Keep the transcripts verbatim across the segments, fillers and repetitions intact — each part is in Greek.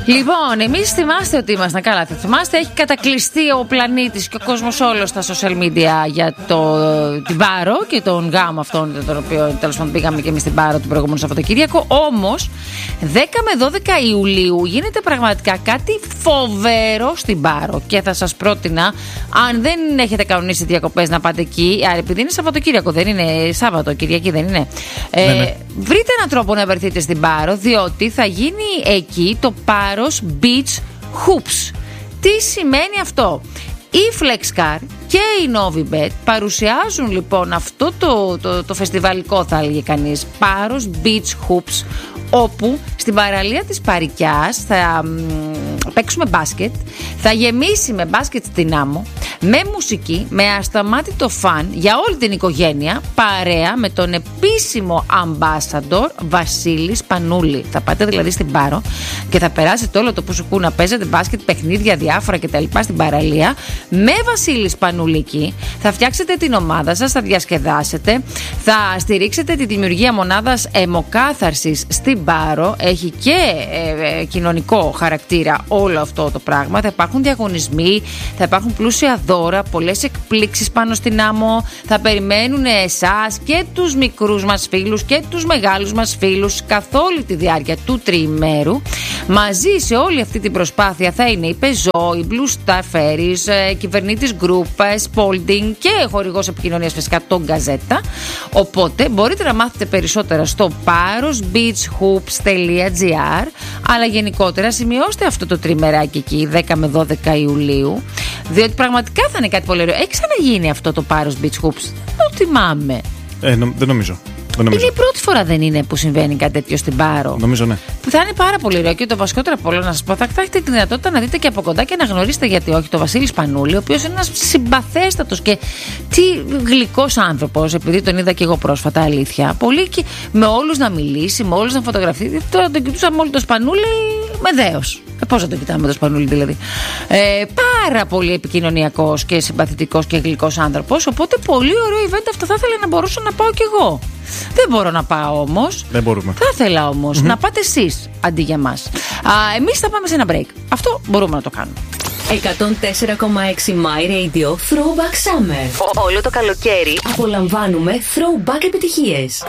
Λοιπόν, εμείς θυμάστε ότι ήμασταν καλά. Θα θυμάστε, έχει κατακλειστεί ο πλανήτης και ο κόσμος όλος στα social media για το, την Πάρο και τον γάμο αυτόν, τον οποίο τέλος πάντων πήγαμε και εμείς στην Πάρο την προηγούμενο Σαββατοκύριακο. Όμως, δέκα με δώδεκα Ιουλίου γίνεται πραγματικά κάτι φοβερό στην Πάρο. Και θα σας πρότεινα, αν δεν έχετε κανονίσει διακοπές, να πάτε εκεί. Άρα, επειδή είναι Σαββατοκύριακο, δεν είναι Σάββατο, Κυριακή δεν είναι. Ε, ναι, ναι. Βρείτε έναν τρόπο να βρεθείτε στην Πάρο, διότι θα γίνει εκεί το Πάros Beach Hoops. Τι σημαίνει αυτό? Η Flexcar και η Novibet παρουσιάζουν λοιπόν αυτό το, το, το φεστιβαλικό, θα έλεγε κανείς, Πάros Beach Hoops, όπου στην παραλία της Παρικιάς θα μ, παίξουμε μπάσκετ, θα γεμίσει με μπάσκετ στην άμμο, με μουσική, με ασταμάτητο φαν για όλη την οικογένεια, παρέα με τον επίσημο ambassador Βασίλη Σπανούλη. Θα πάτε δηλαδή στην Πάρο και θα περάσετε όλο το πουσουκού να παίζετε μπάσκετ, παιχνίδια διάφορα κτλ. Στην παραλία με Βασίλη Σπανούλη εκεί. Θα φτιάξετε την ομάδα σας, θα διασκεδάσετε, θα στηρίξετε τη δημιουργία μονάδας αιμοκάθαρσης στην Πάρο. Έχει και ε, ε, κοινωνικό χαρακτήρα όλο αυτό το πράγμα. Θα υπάρχουν διαγωνισμοί, θα υπάρχουν πλούσια δώρα, πολλές εκπλήξεις πάνω στην άμμο. Θα περιμένουν εσάς και τους μικρούς μας φίλους και τους μεγάλους μας φίλους καθ' όλη τη διάρκεια του τριημέρου. Μαζί σε όλη αυτή την προσπάθεια θα είναι η Peugeot, η Blue Star Ferries, κυβερνήτης Group, Spalding και χορηγός επικοινωνίας φυσικά τον Gazetta. Οπότε μπορείτε να μάθετε περισσότερα στο paros beach hoops dot gr, αλλά γενικότερα σημειώστε αυτό το τριμεράκι εκεί δέκα με δώδεκα Ιουλίου, διότι πραγματικά θα είναι κάτι πολύ ωραίο. Έχει ξαναγίνει αυτό το Paros Beach Hoops? Το θυμάμαι. Ε, νο, δεν νομίζω. Δεν νομίζω. Είναι η πρώτη φορά, δεν είναι, που συμβαίνει κάτι τέτοιο στην Πάρο? Νομίζω ναι. Που θα είναι πάρα πολύ ωραίο. Και το βασικότερο από όλα, να σας πω, θα έχετε τη δυνατότητα να δείτε και από κοντά και να γνωρίσετε, γιατί όχι, το Βασίλη Σπανούλη, ο οποίος είναι ένας συμπαθέστατος και τι γλυκός άνθρωπος, επειδή τον είδα και εγώ πρόσφατα, αλήθεια. Πολύ και με όλους να μιλήσει, με όλους να φωτογραφεί. Τώρα τον κοιτούσαμε όλοι το Σπανούλη με δέος. Ε, πώς θα το κοιτάμε το Σπανούλη δηλαδή? Ε, πάρα πολύ επικοινωνιακός και συμπαθητικός και γλυκός άνθρωπος. Οπότε πολύ ωραίο event αυτό. Θα ήθελα να μπορούσα να πάω κι εγώ. Δεν μπορώ να πάω όμως. Δεν μπορούμε. Θα ήθελα όμως mm-hmm. να πάτε εσείς αντί για μας. Α, εμείς θα πάμε σε ένα break. Αυτό μπορούμε να το κάνουμε. εκατόν τέσσερα κόμμα έξι My Radio Throwback Summer. Όλο το καλοκαίρι απολαμβάνουμε throwback επιτυχίες.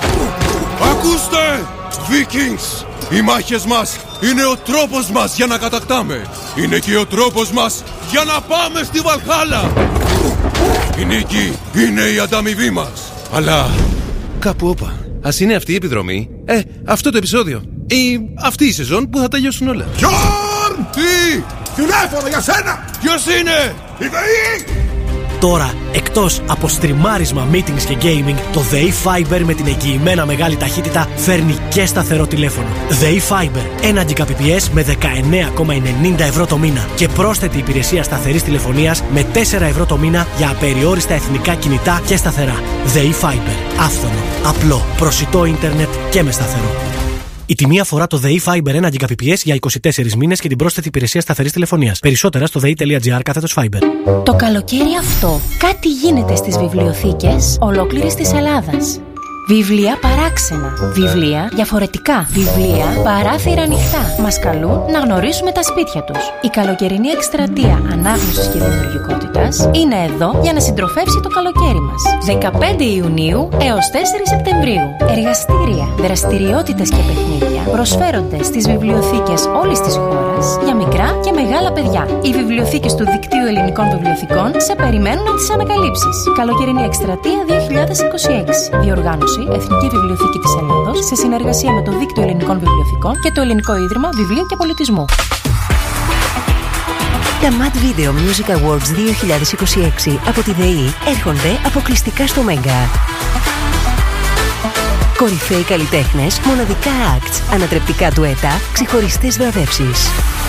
Ακούστε, Vikings! Οι μάχες μας είναι ο τρόπος μας για να κατακτάμε. Είναι και ο τρόπος μας για να πάμε στη Βαλχάλα. Η νίκη είναι η ανταμοιβή μας. Αλλά κάπου όπα, ας είναι αυτή η επιδρομή, ε, αυτό το επεισόδιο ή αυτή η σεζόν που θα τελειώσουν όλα. Γιόρν! Τι! Τηλέφωνο για σένα! Ποιος είναι? Η ΔΕΗ! Τώρα, εκτός από στριμάρισμα, meetings και gaming, το ΔΕΗ Fiber με την εγγυημένα μεγάλη ταχύτητα φέρνει και σταθερό τηλέφωνο. ΔΕΗ Fiber, ένα Gbps με δεκαεννέα κόμμα ενενήντα ευρώ το μήνα και πρόσθετη υπηρεσία σταθερής τηλεφωνίας με τέσσερα ευρώ το μήνα για απεριόριστα εθνικά κινητά και σταθερά. ΔΕΗ Fiber, άφθονο, απλό, προσιτό ίντερνετ και με σταθερό. Η τιμή αφορά το ΔΕΗ Fiber ένα Gbps για είκοσι τέσσερις μήνες και την πρόσθετη υπηρεσία σταθερής τηλεφωνίας. Περισσότερα στο δei.gr κάθετος Fiber. Το καλοκαίρι αυτό κάτι γίνεται στις βιβλιοθήκες ολόκληρης της Ελλάδας. Βιβλία παράξενα. Βιβλία διαφορετικά. Βιβλία παράθυρα ανοιχτά. Μας καλούν να γνωρίσουμε τα σπίτια τους. Η καλοκαιρινή εκστρατεία ανάγνωσης και δημιουργικότητας είναι εδώ για να συντροφεύσει το καλοκαίρι μας. δεκαπέντε Ιουνίου έως τέσσερις Σεπτεμβρίου. Εργαστήρια, δραστηριότητες και παιχνίδια προσφέρονται στις βιβλιοθήκες όλης της χώρας για μικρά και μεγάλα παιδιά. Οι βιβλιοθήκες του Δικτύου Ελληνικών Βιβλιοθηκών σε περιμένουν να τις ανακαλύψεις. Καλοκαιρινή εκστρατεία δύο χιλιάδες είκοσι έξι. Διοργάνωση Εθνική Βιβλιοθήκη της Ελλάδος σε συνεργασία με το Δίκτυο Ελληνικών Βιβλιοθηκών και το Ελληνικό Ίδρυμα Βιβλίου και Πολιτισμού. Τα Mad Video Music Awards δύο χιλιάδες είκοσι έξι από τη ΔΕΗ έρχονται αποκλειστικά στο Μέγκα. Κορυφαίοι καλλιτέχνες, μοναδικά acts, ανατρεπτικά ντουέτα, ξεχωριστές βραβεύσεις.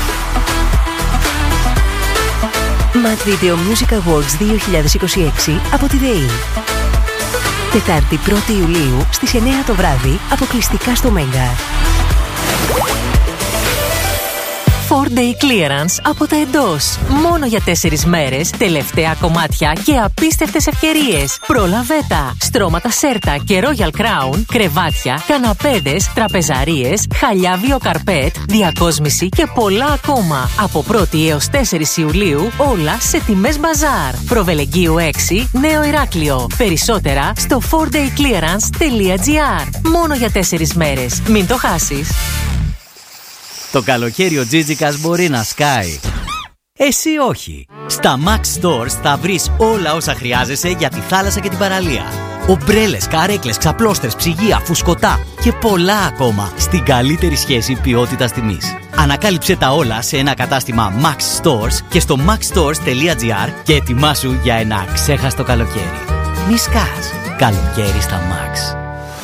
Mad Video Music Awards δύο χιλιάδες είκοσι έξι από τη ΔΕΗ. Τετάρτη πρώτη Ιουλίου στις εννιά το βράδυ, αποκλειστικά στο Μέγκα. Four φορ ντέι Clearance από τα εντός. Μόνο για τέσσερις μέρες, τελευταία κομμάτια και απίστευτες ευκαιρίες. Πρόλαβε τα! Στρώματα Σέρτα και Royal Crown, κρεβάτια, καναπέδες, τραπεζαρίες, χαλιά βιοκαρπέτ, διακόσμηση και πολλά ακόμα. Από πρώτη έως τέσσερις Ιουλίου, όλα σε τιμές μπαζάρ. Προβελεγγύου έξι, Νέο Ηράκλειο. Περισσότερα στο φορ ντέι clearance τελεία τζι άρ. Μόνο για τέσσερις μέρες. Μην το χάσεις. Το καλοκαίρι ο Τζίτζικας μπορεί να σκάει. Εσύ όχι. Στα Max Stores θα βρεις όλα όσα χρειάζεσαι για τη θάλασσα και την παραλία. Ομπρέλες, καρέκλες, ξαπλώστρες, ψυγεία, φουσκωτά και πολλά ακόμα στην καλύτερη σχέση ποιότητας τιμής. Ανακάλυψε τα όλα σε ένα κατάστημα Max Stores και στο max stores τελεία τζι άρ και ετοιμάσου για ένα ξέχαστο καλοκαίρι. Μη σκάς. Καλοκαίρι στα Max.